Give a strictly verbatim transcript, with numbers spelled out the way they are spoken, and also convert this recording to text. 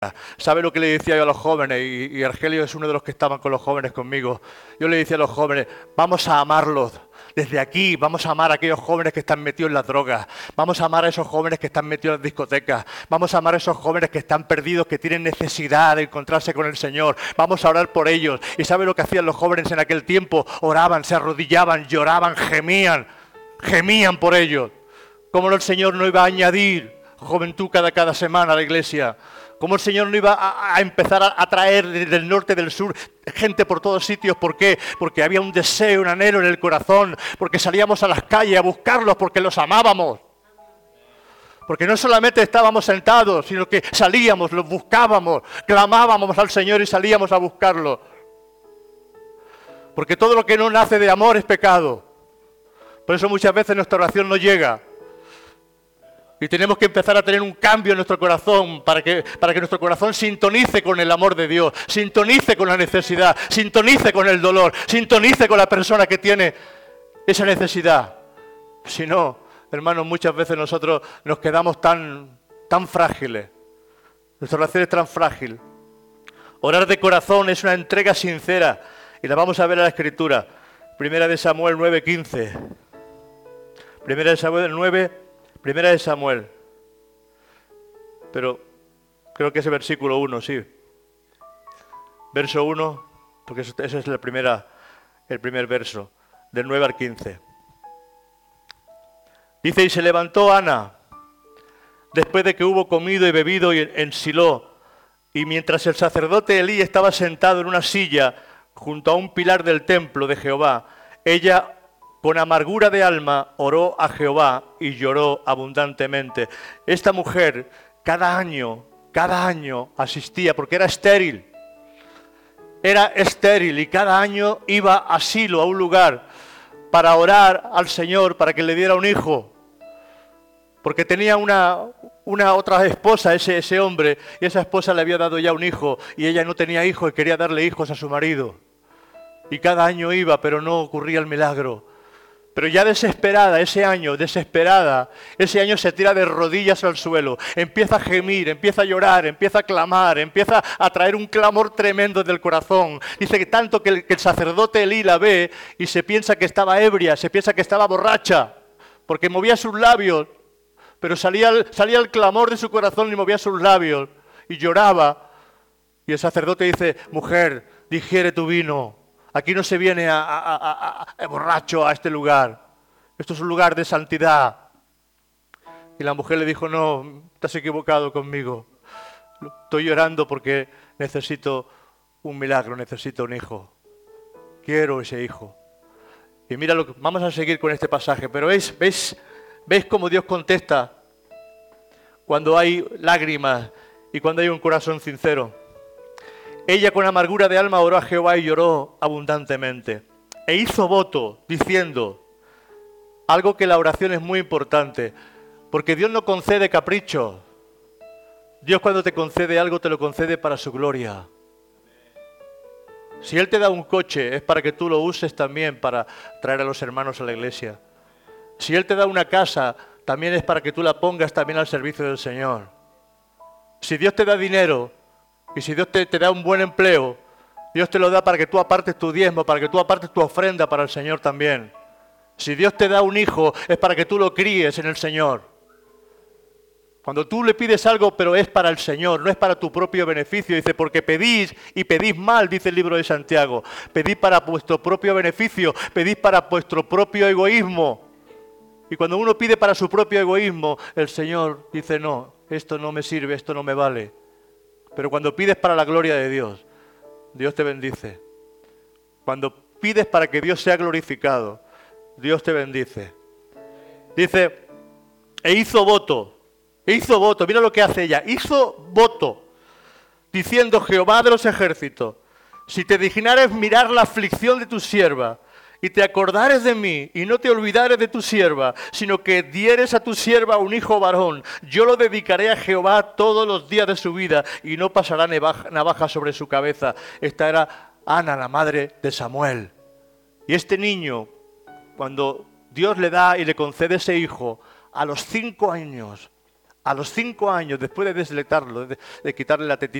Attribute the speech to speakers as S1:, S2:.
S1: ¿Sabe lo que le decía yo a los jóvenes? Y, y Argelio es uno de los que estaban con los jóvenes conmigo. Yo le decía a los jóvenes, vamos a amarlos. Desde aquí vamos a amar a aquellos jóvenes que están metidos en las drogas. Vamos a amar a esos jóvenes que están metidos en las discotecas. Vamos a amar a esos jóvenes que están perdidos, que tienen necesidad de encontrarse con el Señor. Vamos a orar por ellos. ¿Y sabe lo que hacían los jóvenes en aquel tiempo? Oraban, se arrodillaban, lloraban, gemían. Gemían por ellos. ¿Cómo el Señor no iba a añadir juventud cada, cada semana a la iglesia? Cómo el Señor no iba a, a empezar a, a traer desde el norte, del sur, gente por todos sitios. ¿Por qué? Porque había un deseo, un anhelo en el corazón. Porque salíamos a las calles a buscarlos, porque los amábamos. Porque no solamente estábamos sentados, sino que salíamos, los buscábamos, clamábamos al Señor y salíamos a buscarlos. Porque todo lo que no nace de amor es pecado. Por eso muchas veces nuestra oración no llega. Y tenemos que empezar a tener un cambio en nuestro corazón para que, para que nuestro corazón sintonice con el amor de Dios, sintonice con la necesidad, sintonice con el dolor, sintonice con la persona que tiene esa necesidad. Si no, hermanos, muchas veces nosotros nos quedamos tan, tan frágiles. Nuestra oración es tan frágil. Orar de corazón es una entrega sincera. Y la vamos a ver en la Escritura. Primera de Samuel nueve quince. Primera de Samuel nueve. Primera de Samuel, pero creo que es el versículo uno, sí. Verso uno, porque ese es la primera, el primer verso, del nueve al quince. Dice, y se levantó Ana, después de que hubo comido y bebido en Silo, y mientras el sacerdote Elí estaba sentado en una silla junto a un pilar del templo de Jehová, ella con amargura de alma oró a Jehová y lloró abundantemente. Esta mujer cada año, cada año asistía, porque era estéril. Era estéril y cada año iba a Silo, a un lugar, para orar al Señor, para que le diera un hijo. Porque tenía una, una otra esposa, ese, ese hombre, y esa esposa le había dado ya un hijo, y ella no tenía hijos y quería darle hijos a su marido. Y cada año iba, pero no ocurría el milagro. Pero ya desesperada, ese año, desesperada, ese año se tira de rodillas al suelo, empieza a gemir, empieza a llorar, empieza a clamar, empieza a traer un clamor tremendo del corazón. Dice que tanto que el, que el sacerdote Elí la ve y se piensa que estaba ebria, se piensa que estaba borracha, porque movía sus labios, pero salía, salía el clamor de su corazón y movía sus labios y lloraba. Y el sacerdote dice, mujer, digiere tu vino. Aquí no se viene a, a, a, a, a borracho a este lugar. Esto es un lugar de santidad. Y la mujer le dijo, no, te has equivocado conmigo. Estoy llorando porque necesito un milagro, necesito un hijo. Quiero ese hijo. Y mira, lo que, vamos a seguir con este pasaje. Pero ¿veis, veis, veis cómo Dios contesta cuando hay lágrimas y cuando hay un corazón sincero? Ella con amargura de alma oró a Jehová y lloró abundantemente. E hizo voto diciendo, algo que la oración es muy importante, porque Dios no concede caprichos. Dios cuando te concede algo te lo concede para su gloria. Si Él te da un coche es para que tú lo uses también para traer a los hermanos a la iglesia. Si Él te da una casa también es para que tú la pongas también al servicio del Señor. Si Dios te da dinero, y si Dios te, te da un buen empleo, Dios te lo da para que tú apartes tu diezmo, para que tú apartes tu ofrenda para el Señor también. Si Dios te da un hijo, es para que tú lo críes en el Señor. Cuando tú le pides algo, pero es para el Señor, no es para tu propio beneficio. Dice, porque pedís y pedís mal, dice el libro de Santiago. Pedís para vuestro propio beneficio, pedís para vuestro propio egoísmo. Y cuando uno pide para su propio egoísmo, el Señor dice, no, esto no me sirve, esto no me vale. Pero cuando pides para la gloria de Dios, Dios te bendice. Cuando pides para que Dios sea glorificado, Dios te bendice. Dice, e hizo voto, e hizo voto, mira lo que hace ella, hizo voto, diciendo, Jehová de los ejércitos, si te dignares mirar la aflicción de tu sierva, y te acordares de mí, y no te olvidares de tu sierva, sino que dieres a tu sierva un hijo varón, yo lo dedicaré a Jehová todos los días de su vida, y no pasará navaja sobre su cabeza. Esta era Ana, la madre de Samuel. Y este niño, cuando Dios le da y le concede ese hijo, a los cinco años, A los cinco años, después de desletarlo, de, de quitarle la tetita,